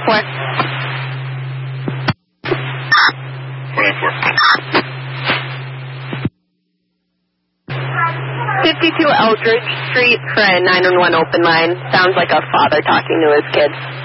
494. 494. 52 Eldridge Street for a 911 open line. Sounds like a father talking to his kids.